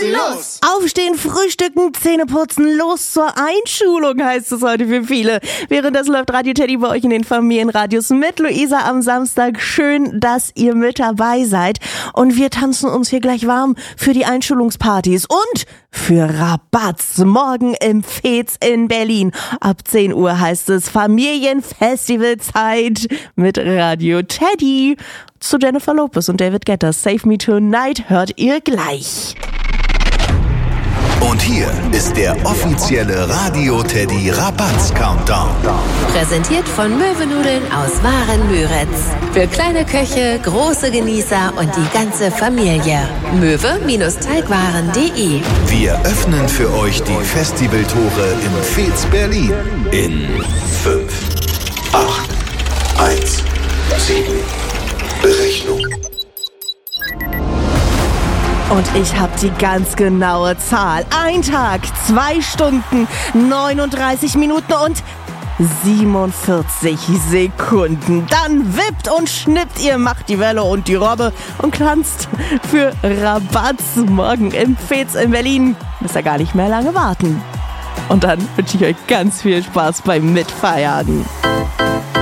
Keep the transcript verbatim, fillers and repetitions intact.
los! Aufstehen, frühstücken, Zähne putzen, los zur Einschulung heißt es heute für viele. Während das läuft Radio Teddy bei euch in den Familienradios mit Luisa am Samstag. Schön, dass ihr mit dabei seid. Und wir tanzen uns hier gleich warm für die Einschulungspartys und für Rabatz. Morgen im Fez in Berlin. Ab zehn Uhr heißt es Familienfestivalzeit mit Radio Teddy. Zu Jennifer Lopez und David Guetta. Save Me Tonight hört ihr gleich. Und hier ist der offizielle Radio Teddy Rabatz Countdown. Präsentiert von Möwenudeln aus Waren-Müritz. Für kleine Köche, große Genießer und die ganze Familie. möwe-teigwaren punkt de. Wir öffnen für euch die Festivaltore im Fez Berlin. In fünf, acht, eins, sieben. Berechnung. Und ich habe die ganz genaue Zahl. Ein Tag, zwei Stunden, neununddreißig Minuten und siebenundvierzig Sekunden. Dann wippt und schnippt ihr, macht die Welle und die Robbe und tanzt für Rabatz morgen im Fez in Berlin. Müsst ihr gar nicht mehr lange warten. Und dann wünsche ich euch ganz viel Spaß beim Mitfeiern.